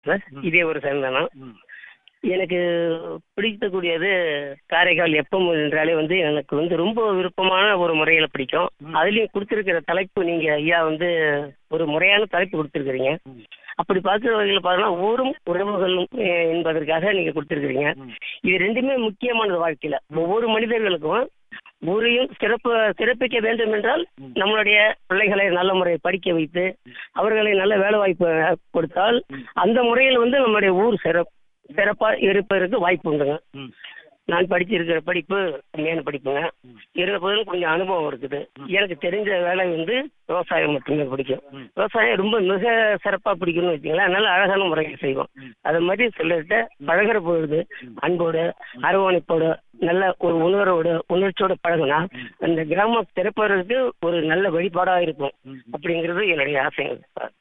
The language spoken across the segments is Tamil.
இதே ஒரு சந்தானம். ம். எனக்கு பிடிக்கக்கூடியது காரைக்கால் எஃப்எம் என்றாலே எனக்கு ரொம்ப விருப்பமான ஒரு முறையில பிடிக்கும். அதுலயும் கொடுத்திருக்கிற தலைப்பு நீங்க ஐயா ஒரு முறையான தலைப்பு கொடுத்திருக்கிறீங்க. ம். அப்படி பார்க்குற வகையில் பார்த்தோம்னா ஊரும் உறவுகளும் என்பதற்காக நீங்க கொடுத்திருக்கிறீங்க. இது ரெண்டுமே முக்கியமானது வாழ்க்கையில. ஒவ்வொரு மனிதர்களுக்கும் ஊரையும் சிறப்பிக்க வேண்டும் என்றால் நம்மளுடைய பிள்ளைகளை நல்ல முறையை படிக்க வைத்து அவர்களை நல்ல வேலை வாய்ப்பு கொடுத்தால் அந்த முறையில் நம்மளுடைய ஊர் சிறப்பா இருப்பதற்கு வாய்ப்பு உண்டுங்க. நான் படிச்சிருக்கிற படிப்பு மேன் படிப்புங்க. இருந்த போதிலும் கொஞ்சம் அனுபவம் இருக்குது. எனக்கு தெரிஞ்ச வேலை விவசாயம் மட்டுமே பிடிக்கும். விவசாயம் ரொம்ப மிக சிறப்பாக பிடிக்கும்னு வச்சுங்களேன். அதனால அழகான முறையில் செய்வோம். அது மாதிரி சொல்லிட்டு பழகிற பொழுது அன்போடு அரவணைப்போடு நல்ல ஒரு உணர்ச்சியோட பழகுனா அந்த கிராமம் சிறப்பதற்கு ஒரு நல்ல வழிபாடாக இருக்கும் அப்படிங்கிறது என்னுடைய ஆசைங்க சார்.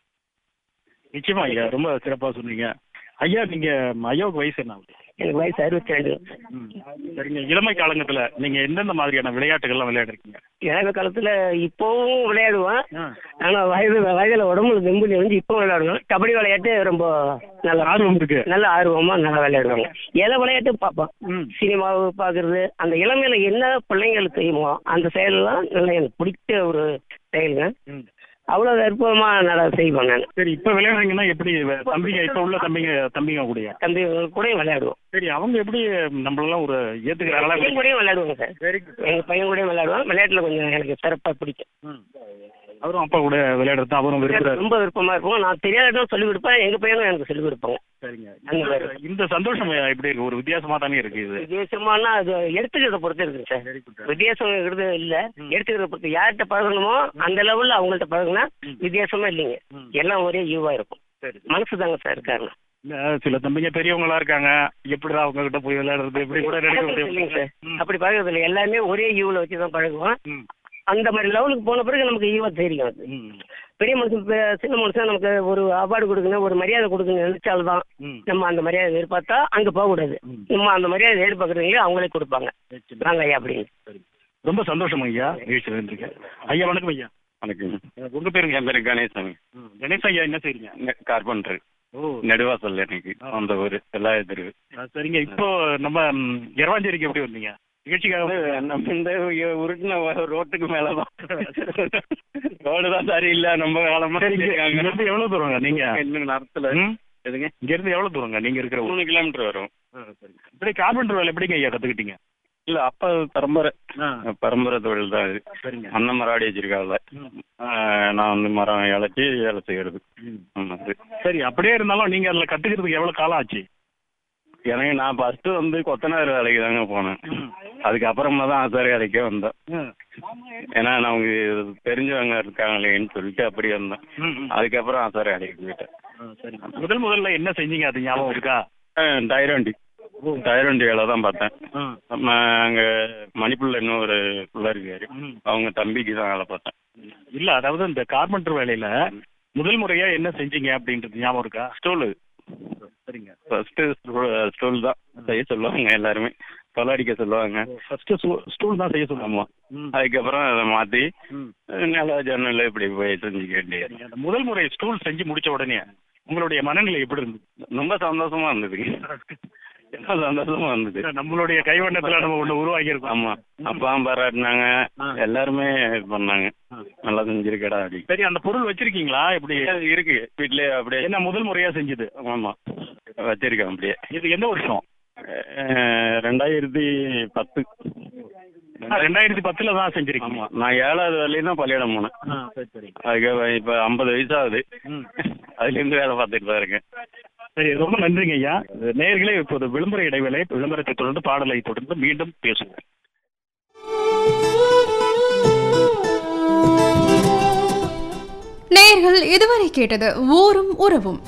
நிச்சயமா ஐயா, ரொம்ப சிறப்பா சொன்னீங்க. ஐயா, நீங்க ஐயாவுக்கு வயசு என்ன ஆகுது? எனக்கு வயசு 62. சரிங்க. இளமை காலங்கத்துல நீங்க எந்தெந்த மாதிரியான விளையாட்டுகள்லாம் விளையாடுறீங்க? இளமை காலத்துல இப்பவும் விளையாடுவேன். ஆனா வயதுல உடம்புல தெம்புல இப்போ விளையாடுவேன். கபடி விளையாட்டு ரொம்ப நல்ல ஆர்வம் இருக்கு. நல்ல ஆர்வமா நல்லா விளையாடுவாங்க. எல்லா விளையாட்டும் பார்ப்போம். சினிமாவை பாக்குறது, அந்த இளமையில என்ன பிள்ளைங்களுக்கு செய்யுமோ அந்த செயலெல்லாம் நல்லா எனக்கு பிடிச்ச ஒரு செயலுங்க. அவ்வளவு விருப்பமா நல்லா செய்வேன் நான். சரி, இப்ப விளையாடுறீங்கன்னா எப்படி தம்பிங்க, இப்ப உள்ள தம்பிங்க கூட விளையாடுவோம். சரி, அவங்க எப்படி நம்மளெல்லாம் ஒரு ஏத்துக்கிறாங்களா? பையன் கூடயும் விளையாடுவாங்க சார். எங்க பையன் கூடயும் விளையாடுவான். விளையாட்டுல கொஞ்சம் எனக்கு சிறப்பா பிடிக்கும். அவரும் அப்பா கூட விளையாடுறது அவரும் விரும்புறாரு. ரொம்ப விருப்பமா இருக்கும். நான் தெரியாத சொல்லிக் கொடுப்பேன். எங்க பையனும் எனக்கு சொல்லிக் கொடுப்பாங்க. சரிங்க. இந்த சந்தோஷம் எப்படி இருக்கு? ஒரு வித்தியாசமா தானே இருக்கு இது. வித்தியாசமா அது எடுத்துக்கிறத பொறுத்து இருக்கு சார். வித்தியாசம் இல்ல, எடுத்துக்கிறத பொறுத்து. யார்கிட்ட பழகணுமோ அந்த லெவல்ல அவங்கள்ட்ட பழகுனா வித்தியாசமா இல்லைங்க. எல்லாம் ஒரே யூவா இருக்கும். மனசு தாங்க சார் காரணம். சில தம்பிங்க பெரியவங்களா இருக்காங்க, எப்படிதான் அவங்க கிட்ட போய் விளையாடுறது எப்படி கூட இல்லைங்க சார். அப்படி பழகிறது இல்லை. எல்லாமே ஒரே யூல வச்சுதான் பழகுவோம். அந்த மாதிரி லெவலுக்கு போன பிறகு நமக்கு ஈவா தெரியும். பெரிய மனுஷன் சின்ன மனுஷன் நமக்கு ஒரு அவார்டு கொடுக்கணும், ஒரு மரியாதை கொடுக்கணும் நினைச்சால்தான் நம்ம அந்த மரியாதை எதிர்பார்த்தா அங்க போக கூடாது. நம்ம அந்த மரியாதை எதிர்பார்க்கறீங்களே அவங்களே கொடுப்பாங்க. வாங்க ஐயா அப்படின்னு. ரொம்ப சந்தோஷம் ஐயா. ஐயா வணக்கம் ஐயா. வணக்கம். உங்க பேருங்க? என் பேரு கணேசன். கணேசன் ஐயா, என்ன செய்றீங்க? கார்பெண்டர். நெடுவாசல் எனக்கு அந்த ஒரு எல்லாத்திற்கு. சரிங்க. இப்போ நம்ம எரவாஞ்சேரிக்கு எப்படி வந்தீங்க? நிகழ்ச்சிக்காக நம்ம இந்த உருட்டின ரோட்டுக்கு மேலதான். ரோடு தான் சரியில்லை. நம்ம காலமா இருந்து எவ்வளவு தூரங்க நீங்க? இன்னும் நேரத்துல எதுங்க இங்க இருந்து எவ்வளவு தூரங்க நீங்க இருக்கிற? 3 கிலோமீட்டர் வரும். இப்படி கார்பெண்டர் வேலை எப்படிங்க ஐயா கத்துக்கிட்டீங்க? இல்ல, அப்பா பரம்பரை தொழில் தான் இது. அண்ணன் மரம் வச்சிருக்காங்க. நான் மரம் இழைச்சி வேலை செய்யறது. சரி, அப்படியே இருந்தாலும் நீங்க அதுல கத்துக்கிறதுக்கு எவ்வளவு காலம் ஆச்சு? எனக்கு நான் ஃபர்ஸ்ட் கொத்தனார் வேலைக்கு தாங்க போனேன். அதுக்கப்புறமா தான் ஆசாரி வேலைக்கே வந்தேன். ஏன்னா நமக்கு தெரிஞ்சவங்க இருக்காங்களேன்னு சொல்லிட்டு அப்படி வந்தேன். அதுக்கப்புறம் ஆசாரி வேலைக்கு போயிட்டேன். முதல்ல என்ன செஞ்சீங்க அது ஞாபகம் இருக்கா? டயர் வண்டி வேலை தான் பார்த்தேன். நம்ம அங்கே மணிப்புள்ள இன்னொரு பிள்ளை இருக்காரு, அவங்க தம்பிக்கு தான் வேலை பார்த்தேன். இல்ல, அதாவது இந்த கார்பெண்டர் வேலையில முதல் முறையா என்ன செஞ்சீங்க அப்படின்றது ஞாபகம் இருக்கா? ஸ்டூலு. சரிங்க. ஃபர்ஸ்ட் ஸ்டூல் தான் செய்ய சொல்லுவாங்க எல்லாருமே. தொலைடிக்க சொல்லுவாங்க. ஃபர்ஸ்ட் ஸ்டூல் தான் செய்ய சொல்லுவாங்க. அதுக்கப்புறம் அதை மாற்றி நல்லா ஜன்னல் இப்படி போய் செஞ்சுக்க வேண்டியது. முதல் முறை ஸ்டூல் செஞ்சு முடிச்ச உடனே உங்களுடைய மனநிலை எப்படி இருந்தது? ரொம்ப சந்தோஷமா இருந்ததுங்க. சந்தோஷமா இருந்தது. நம்மளுடைய கைவண்ணத்துல நம்ம ஒண்ணு உருவாக்கி இருக்கோம். ஆமா, அப்பா பாராட்டினாங்க, எல்லாருமே பண்ணாங்க. நல்லா செஞ்சிருக்கடா அப்படி. சரி, அந்த பொருள் வச்சிருக்கீங்களா? எப்படி இருக்கு வீட்லயே? அப்படியே என்ன முதல் முறையா செஞ்சது? ஆமா, வச்சிருக்கேன் அப்படியே. இது எந்த வருஷம்? 2010. 2010 தான் செஞ்சிருக்கீங்க. நான் 7வது வரலையும் தான் பள்ளியிடம் போனேன். அதுக்கு இப்ப 50 வயசு ஆகுது. அதுல இருந்து வேலை பார்த்துட்டு தான் இருக்கேன். சரி, ரொம்ப நன்றிங்க ஐயா. நேயர்களே, இப்போது விளம்பர இடைவேளை. விளம்பரத்தை தொடர்ந்து பாடலை தொடர்ந்து மீண்டும் பேசுவோம். நேயர்கள் இதுவரை கேட்டது ஊரும் உறவும்.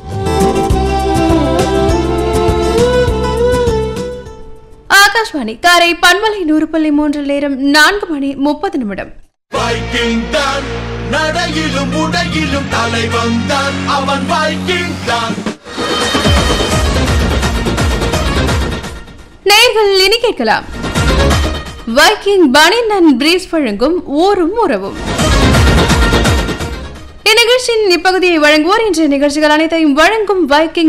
ஆகாஷ்வாணி காரை பண்பலை 100.3 நேரம் 4:30. வைக்கிங் தான் நடையிலும் உடையிலும் தலைவன் தான் அவன். வைக்கிங் தான். நேயர்கள் இனி கேட்கலாம் வைக்கிங் பனியன் அண்ட் பிரீஸ் வழங்கும் ஊரும் உறவும். இந்நிகழ்ச்சியின் இப்பகுதியை வழங்குவோர் இன்றைய நிகழ்ச்சிகள் அனைத்தையும் வழங்கும் வைக்கிங்